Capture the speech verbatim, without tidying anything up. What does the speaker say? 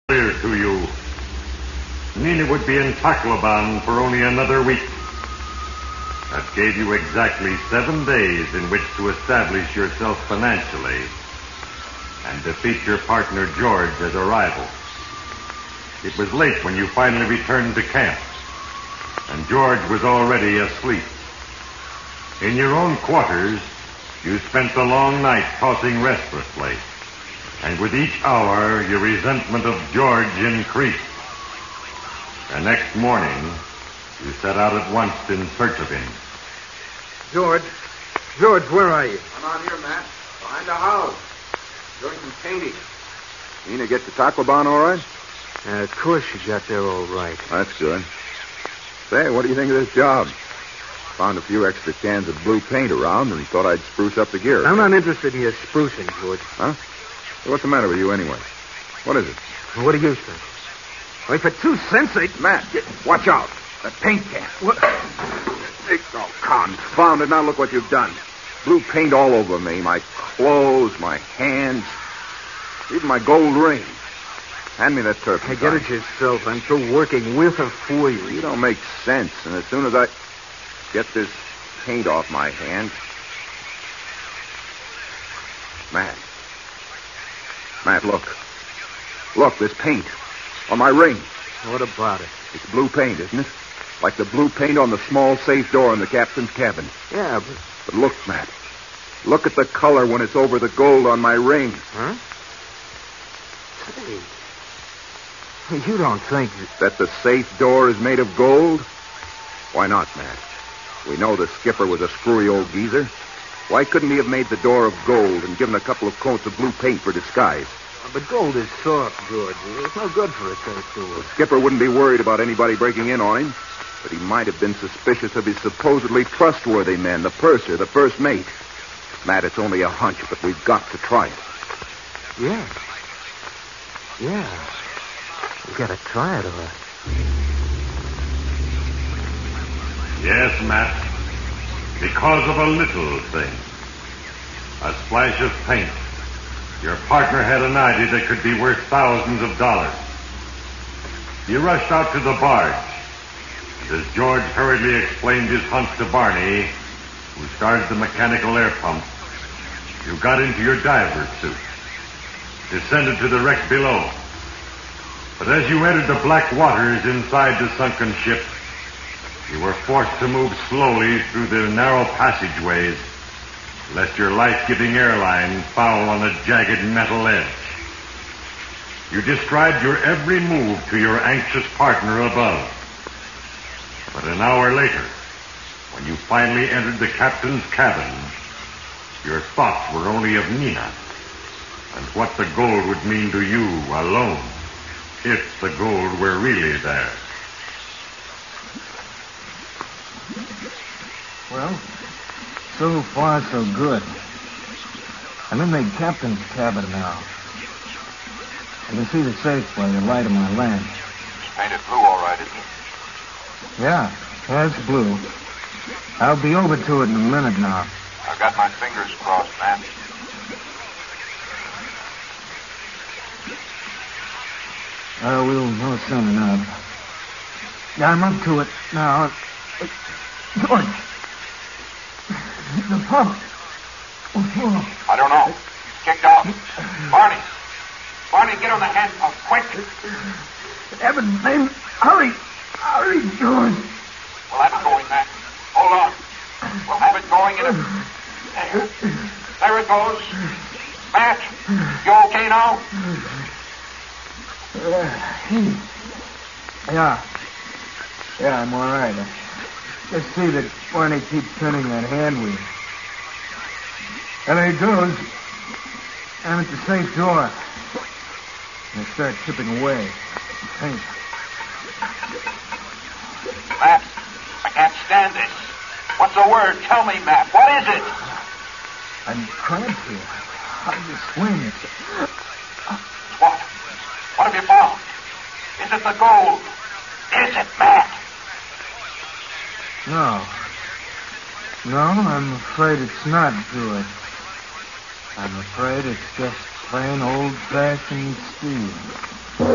Clear to you. Nina would be in Tacloban for only another week. That gave you exactly seven days in which to establish yourself financially and defeat your partner George as a rival. It was late when you finally returned to camp, and George was already asleep. In your own quarters, you spent the long night tossing restlessly, and with each hour, your resentment of George increased. The next morning, you set out at once in search of him. George, George, where are you? I'm out here, Matt, behind the house, doing some painting. Nina get to Tacloban all right? Uh, of course she got there all right. That's good. Say, what do you think of this job? Found a few extra cans of blue paint around and thought I'd spruce up the gear. I'm not interested in your sprucing, George. Huh? What's the matter with you anyway? What is it? What do you think? Why, for two cents, I... Matt, watch out. That paint can. What? Oh, confound it. Now look what you've done. Blue paint all over me. My clothes, my hands, even my gold ring. Hand me that turpentine. Hey, get it yourself. I'm through working with or for you. You don't make sense. And as soon as I get this paint off my hand... Matt. Matt, look. Look, this paint on my ring. What about it? It's blue paint, isn't it? Like the blue paint on the small safe door in the captain's cabin. Yeah, but... But look, Matt. Look at the color when it's over the gold on my ring. Huh? Say, you don't think that... That the safe door is made of gold? Why not, Matt? We know the skipper was a screwy old geezer. Why couldn't he have made the door of gold and given a couple of coats of blue paint for disguise? But gold is soft, George. It's no good for a safe door. The skipper wouldn't be worried about anybody breaking in on him, but he might have been suspicious of his supposedly trustworthy men, the purser, the first mate. Matt, it's only a hunch, but we've got to try it. Yeah. Yeah. We gotta try it, all right. Yes, Matt. Because of a little thing. A splash of paint. Your partner had an idea that could be worth thousands of dollars. You rushed out to the barge. And as George hurriedly explained his hunch to Barney, who started the mechanical air pump, you got into your diver's suit, descended to the wreck below. But as you entered the black waters inside the sunken ship, you were forced to move slowly through the narrow passageways, lest your life-giving airline foul on a jagged metal edge. You described your every move to your anxious partner above. But an hour later, when you finally entered the captain's cabin, your thoughts were only of Nina and what the gold would mean to you alone, if the gold were really there. Well, so far so good. I'm in the captain's cabin now. I can see the safe by the light of my lamp. It's painted blue all right, isn't it? Yeah, yeah, it's blue. I'll be over to it in a minute now. I've got my fingers crossed, man. Uh, we'll know soon enough. Yeah, I'm up to it now. George! The pump! Oh, I don't know. Kicked off. Barney! Barney, get on the hand pump, quick! heaven's name, hurry! Hurry, George! We'll have it going, Matt. Hold on. We'll have it going in a... There. There it goes. Matt, you okay now? Uh, yeah. Yeah, I'm all right. I just see that Barney keeps turning that hand wheel. And there he goes. I'm at the safe door. And I start chipping away. Paint. Matt, I can't stand this. What's the word? Tell me, Matt. What is it? I'm cramped here. How do you explain it? What? What have you found? Is it the gold? Is it, Matt? No. No, I'm afraid it's not good. I'm afraid it's just plain old-fashioned steel.